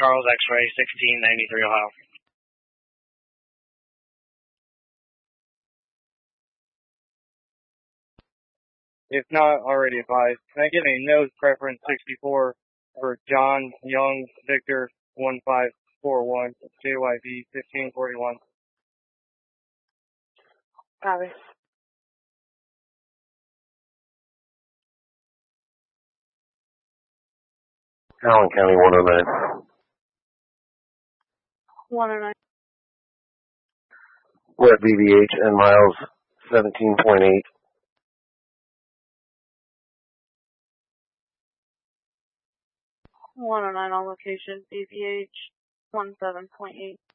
Charles X-Ray, 1693 Ohio. If not already advised, can I get a nose preference 64 for John Young Victor 1541 JYV 1541? Copy. Allen County 109. 109. Wet BVH and miles 17.8. 109 on location, BVH 17.8.